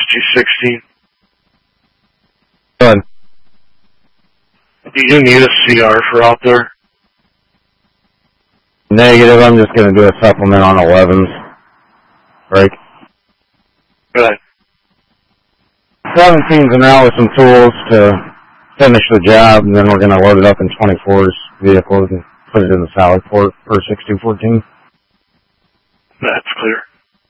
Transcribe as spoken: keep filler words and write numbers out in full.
two sixteen. Good. Do you need a C R for out there? Negative, I'm just going to do a supplement on elevens. Break. Good. seventeen's an hour with some tools to finish the job, and then we're going to load it up in twenty-four's vehicle and put it in the Sally port for sixty fourteen. That's clear.